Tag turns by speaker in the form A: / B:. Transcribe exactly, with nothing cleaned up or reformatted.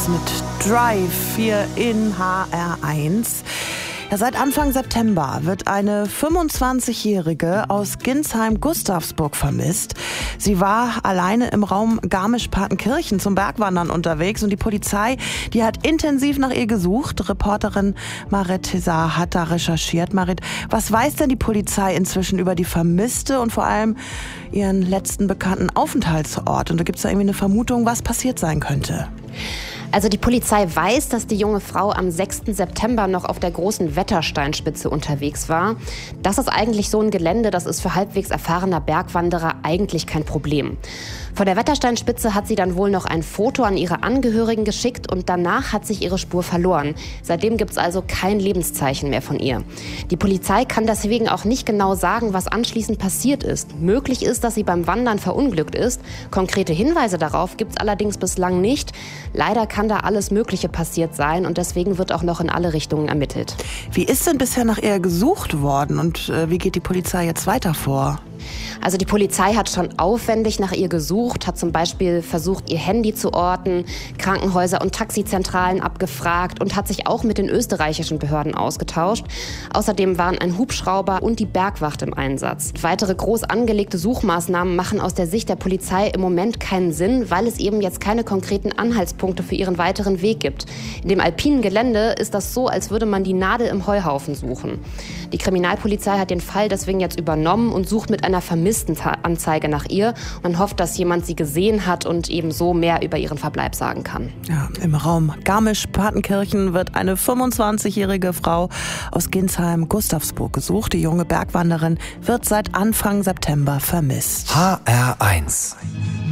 A: Beatles mit Drive hier in H R eins. Ja, seit Anfang September wird eine fünfundzwanzigjährige aus Ginsheim-Gustavsburg vermisst. Sie war alleine im Raum Garmisch-Partenkirchen zum Bergwandern unterwegs und die Polizei, die hat intensiv nach ihr gesucht. Reporterin Marit Tessar hat da recherchiert. Marit, was weiß denn die Polizei inzwischen über die Vermisste und vor allem ihren letzten bekannten Aufenthaltsort? Und da gibt es da irgendwie eine Vermutung, was passiert sein könnte?
B: Also die Polizei weiß, dass die junge Frau am sechsten September noch auf der großen Wettersteinspitze unterwegs war. Das ist eigentlich so ein Gelände, das ist für halbwegs erfahrener Bergwanderer eigentlich kein Problem. Von der Wettersteinspitze hat sie dann wohl noch ein Foto an ihre Angehörigen geschickt und danach hat sich ihre Spur verloren. Seitdem gibt es also kein Lebenszeichen mehr von ihr. Die Polizei kann deswegen auch nicht genau sagen, was anschließend passiert ist. Möglich ist, dass sie beim Wandern verunglückt ist. Konkrete Hinweise darauf gibt es allerdings bislang nicht. Leider kann da alles Mögliche passiert sein und deswegen wird auch noch in alle Richtungen ermittelt.
A: Wie ist denn bisher nach ihr gesucht worden und äh, wie geht die Polizei jetzt weiter vor?
B: Also die Polizei hat schon aufwendig nach ihr gesucht, hat zum Beispiel versucht, ihr Handy zu orten, Krankenhäuser und Taxizentralen abgefragt und hat sich auch mit den österreichischen Behörden ausgetauscht. Außerdem waren ein Hubschrauber und die Bergwacht im Einsatz. Weitere groß angelegte Suchmaßnahmen machen aus der Sicht der Polizei im Moment keinen Sinn, weil es eben jetzt keine konkreten Anhaltspunkte für ihren weiteren Weg gibt. In dem alpinen Gelände ist das so, als würde man die Nadel im Heuhaufen suchen. Die Kriminalpolizei hat den Fall deswegen jetzt übernommen und sucht mit einer Vermisstenanzeige nach ihr. Man hofft, dass jemand sie gesehen hat und eben so mehr über ihren Verbleib sagen kann.
A: Ja, im Raum Garmisch-Partenkirchen wird eine fünfundzwanzigjährige Frau aus Ginsheim-Gustavsburg gesucht. Die junge Bergwanderin wird seit Anfang September vermisst.
C: H R eins